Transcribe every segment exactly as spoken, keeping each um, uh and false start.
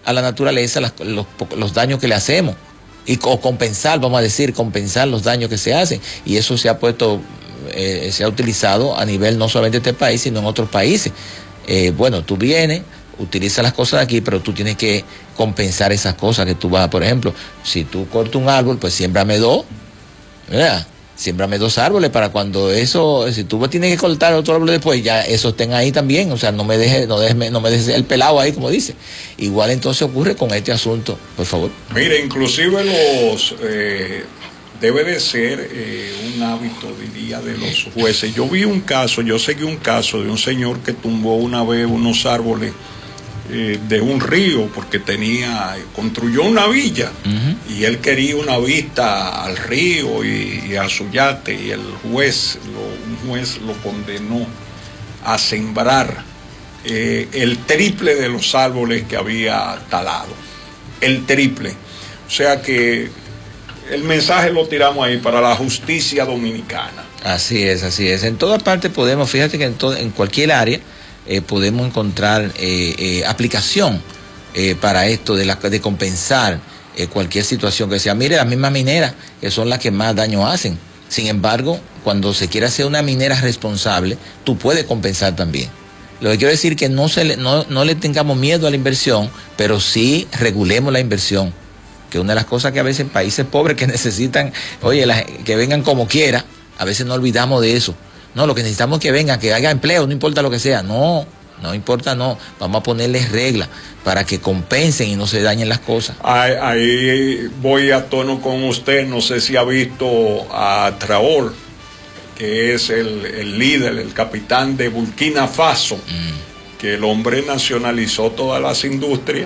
a la naturaleza las, los, los daños que le hacemos. Y, o compensar, vamos a decir, compensar los daños que se hacen. Y eso se ha puesto, eh, se ha utilizado a nivel no solamente de este país, sino en otros países. Eh, bueno, tú vienes, utilizas las cosas de aquí, pero tú tienes que compensar esas cosas que tú vas, por ejemplo, si tú cortas un árbol, pues siémbrame dos, ¿verdad? Siémbrame dos árboles para cuando eso, si tú tienes que cortar otro árbol después, ya esos estén ahí también, o sea, no me dejes, no dejes, no me dejes el pelado ahí, como dice. Igual entonces ocurre con este asunto, por favor. Mire, inclusive los, eh, debe de ser eh, un hábito, diría, de los jueces. Yo vi un caso, yo seguí un caso de un señor que tumbó una vez unos árboles eh, de un río porque tenía, construyó una villa uh-huh. y él quería una vista al río y, y a su yate, y el juez, lo, un juez lo condenó a sembrar eh, el triple de los árboles que había talado, el triple. O sea que el mensaje lo tiramos ahí para la justicia dominicana. Así es, así es. En todas partes podemos, fíjate que en, todo, en cualquier área eh, podemos encontrar eh, eh, aplicación eh, para esto de, la, de compensar eh, cualquier situación que sea. Mire, las mismas mineras, que son las que más daño hacen. Sin embargo, cuando se quiere hacer una minera responsable, tú puedes compensar también. Lo que quiero decir es que no, se le, no, no le tengamos miedo a la inversión, pero sí regulemos la inversión. Que una de las cosas que a veces en países pobres que necesitan, oye, la, que vengan como quiera, a veces no olvidamos de eso. No, lo que necesitamos es que vengan, que haya empleo, no importa lo que sea. No, no importa, no. Vamos a ponerles reglas para que compensen y no se dañen las cosas. Ahí, ahí voy a tono con usted. No sé si ha visto a Traoré, que es el, el líder, el capitán de Burkina Faso, mm. que el hombre nacionalizó todas las industrias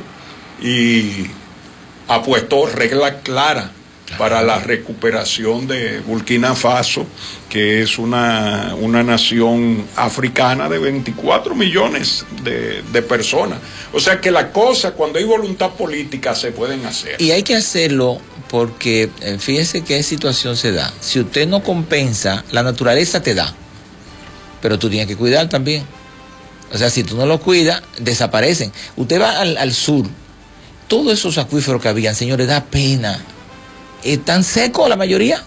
y ha puesto reglas claras para la recuperación de Burkina Faso, que es una, una nación africana de veinticuatro millones de, de personas. O sea que las cosas, cuando hay voluntad política, se pueden hacer. Y hay que hacerlo porque, fíjese qué situación se da. Si usted no compensa, la naturaleza te da, pero tú tienes que cuidar también. O sea, si tú no lo cuidas, desaparecen. Usted va al, al sur, todos esos acuíferos que habían, señores, da pena. Están secos la mayoría,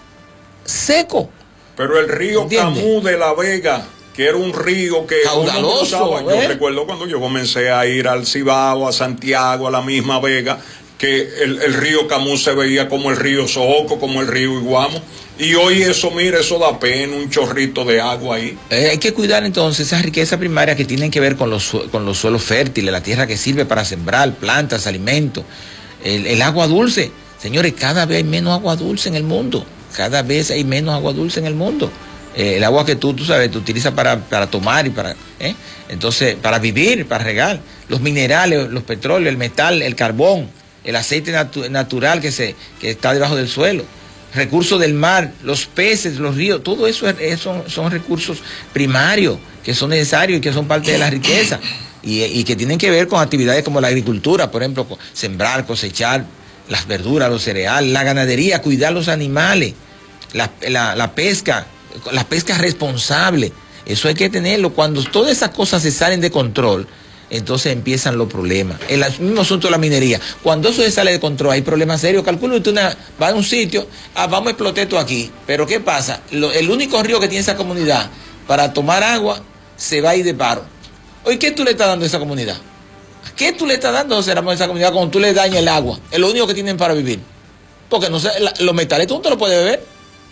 seco. Pero el río Camus de La Vega, que era un río que caudaloso, uno ¿eh? Yo recuerdo cuando yo comencé a ir al Cibao, a Santiago, a la misma Vega, que el, el río Camus se veía como el río Sohoco, como el río Iguamo. Y hoy eso, mira, eso da pena, un chorrito de agua ahí. Eh, hay que cuidar entonces esas riquezas primarias que tienen que ver con los, con los suelos fértiles, la tierra que sirve para sembrar plantas, alimentos, el, el agua dulce. Señores, cada vez hay menos agua dulce en el mundo. Cada vez hay menos agua dulce en el mundo. Eh, el agua que tú, tú sabes, tú utilizas para, para tomar y para... ¿eh? Entonces, para vivir, para regar. Los minerales, los petróleos, el metal, el carbón, el aceite natu natural que, se, que está debajo del suelo. Recursos del mar, los peces, los ríos, todo eso es, es, son, son recursos primarios que son necesarios y que son parte de la riqueza. Y, y que tienen que ver con actividades como la agricultura, por ejemplo, sembrar, cosechar las verduras, los cereales, la ganadería, cuidar los animales, la, la, la pesca, la pesca responsable. Eso hay que tenerlo. Cuando todas esas cosas se salen de control, entonces empiezan los problemas. El mismo asunto de la minería. Cuando eso se sale de control, hay problemas serios. Calculo que usted una, va a un sitio, ah, vamos a explotar esto aquí. Pero ¿qué pasa? Lo, el único río que tiene esa comunidad para tomar agua se va a ir de paro. Oye, ¿qué tú le estás dando a esa comunidad? ¿Qué tú le estás dando a esa comunidad cuando tú le dañas el agua? Es lo único que tienen para vivir. Porque no sé, la, los metales tú no te lo puedes beber.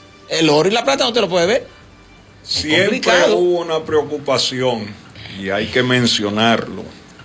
El oro y la plata no te lo puedes beber. Siempre hubo una preocupación, y hay que mencionarlo,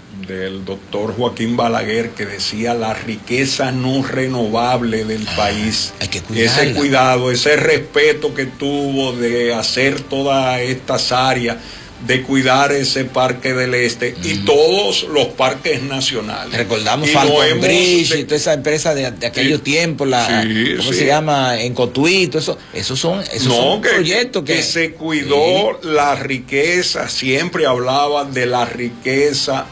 del doctor Joaquín Balaguer, que decía la riqueza no renovable del ah, país. Hay que cuidarla. Ese cuidado, ese respeto que tuvo de hacer todas estas áreas, de cuidar ese Parque del Este mm. y todos los parques nacionales. Recordamos Falcon Bridge y toda esa empresa de, de aquellos sí, tiempos, la, sí, ¿cómo sí. se llama? En Cotuito, eso, esos son, esos no, son que, proyectos que... que se cuidó sí. la riqueza, siempre hablaban de la riqueza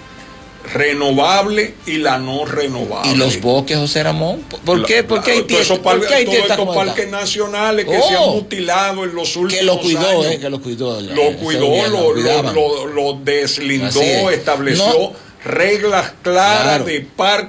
renovable y la no renovable. ¿Y los bosques, José Ramón? ¿Por qué? ¿Por qué hay todos estos parques nacionales que oh, se han mutilado en los últimos que lo cuidó, años? Eh, que lo cuidó. Lo cuidó, lo, lo, lo, lo deslindó, estableció no. reglas claras claro. de parques